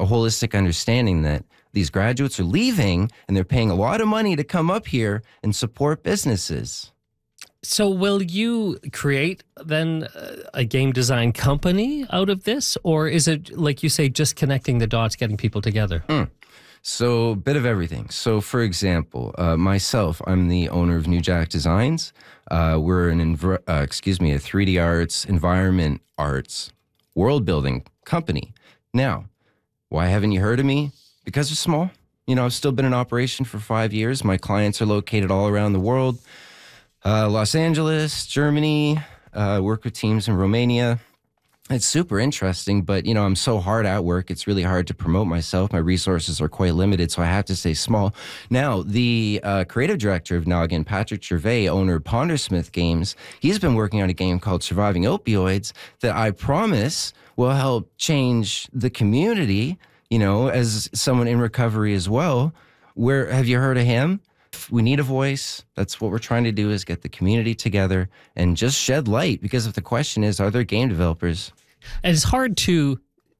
a holistic understanding that these graduates are leaving and they're paying a lot of money to come up here and support businesses. So will you create then a game design company out of this? Or is it, like you say, just connecting the dots, getting people together? So a bit of everything. So for example, myself, I'm the owner of New Jack Designs. We're a 3D arts, environment arts, world building company. Now, why haven't you heard of me? Because we're small. I've still been in operation for 5 years. My clients are located all around the world. Los Angeles, Germany, work with teams in Romania. It's super interesting, but, I'm so hard at work. It's really hard to promote myself. My resources are quite limited, so I have to stay small. Now, the creative director of Noggin, Patrick Gervais, owner of Pondersmith Games, he's been working on a game called Surviving Opioids that I promise will help change the community, as someone in recovery as well. Have you heard of him? We need a voice. That's what we're trying to do, is get the community together and just shed light. Because if the question is, are there game developers? And it's hard to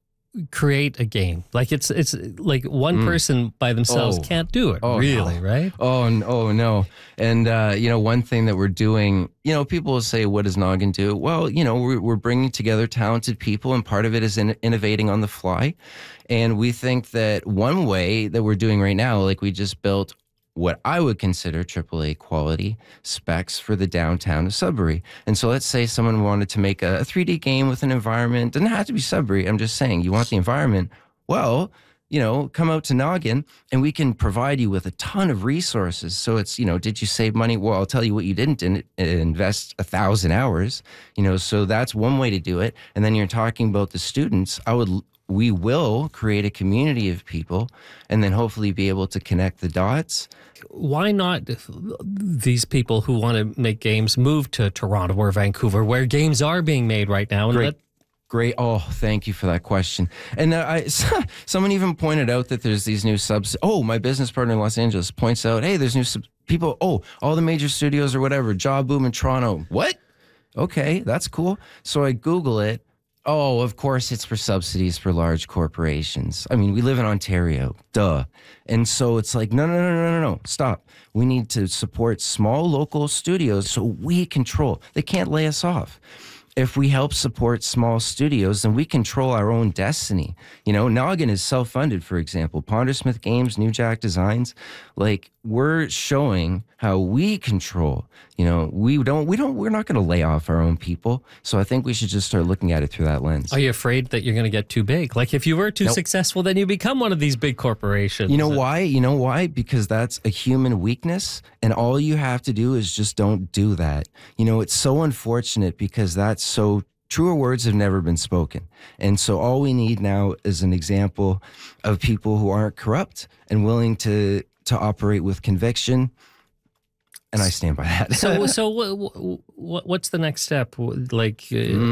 create a game. Like it's like one person by themselves can't do it, really, no. right? Oh, no. And, one thing that we're doing, people will say, what does Noggin do? Well, we're bringing together talented people, and part of it is innovating on the fly. And we think that one way that we're doing right now, like we just built what I would consider AAA quality specs for the downtown of Sudbury. And so let's say someone wanted to make a 3D game with an environment. Doesn't have to be Sudbury. I'm just saying, you want the environment. Well, come out to Noggin and we can provide you with a ton of resources. So it's, did you save money? Well, I'll tell you what you didn't invest 1,000 hours, so that's one way to do it. And then you're talking about the students. We will create a community of people and then hopefully be able to connect the dots. Why not these people who want to make games move to Toronto or Vancouver, where games are being made right now? And Great. Oh, thank you for that question. And someone even pointed out that there's these new subs. Oh, my business partner in Los Angeles points out, hey, there's new people. Oh, all the major studios or whatever, Job Boom in Toronto. What? Okay, that's cool. So I Google it. Oh, of course, it's for subsidies for large corporations. I mean, we live in Ontario, duh. And so it's like, no, stop. We need to support small local studios so we control. They can't lay us off. If we help support small studios, then we control our own destiny. Noggin is self-funded, for example. Pondersmith Games, New Jack Designs, like we're showing how we control. We're not going to lay off our own people. So I think we should just start looking at it through that lens. Are you afraid that you're going to get too big? Like if you were too successful, then you become one of these big corporations. You know why? Because that's a human weakness. And all you have to do is just don't do that. It's so unfortunate because that's so truer words have never been spoken. And so all we need now is an example of people who aren't corrupt and willing to operate with conviction. And I stand by that. So what's the next step? Like,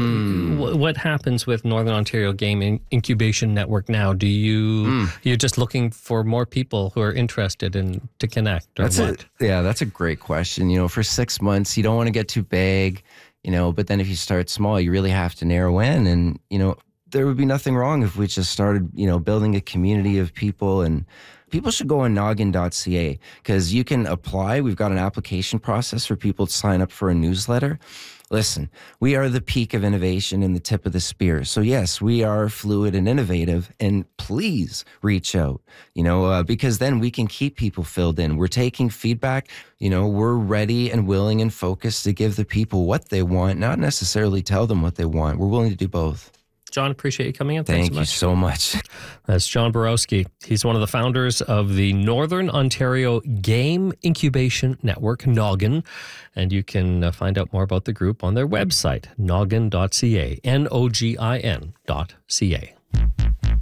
what happens with Northern Ontario Game Incubation Network now? Do you're just looking for more people who are interested to connect, or what? That's a great question. For 6 months, you don't want to get too big, but then if you start small, you really have to narrow in. And, there would be nothing wrong if we just started, building a community of people. And people should go on noggin.ca because you can apply. We've got an application process for people to sign up for a newsletter. Listen, we are the peak of innovation and the tip of the spear. So yes, we are fluid and innovative, and please reach out, because then we can keep people filled in. We're taking feedback, we're ready and willing and focused to give the people what they want, not necessarily tell them what they want. We're willing to do both. John, appreciate you coming in. Thank you so much. That's John Borowski. He's one of the founders of the Northern Ontario Game Incubation Network, Noggin. And you can find out more about the group on their website, noggin.ca, Nogin.ca.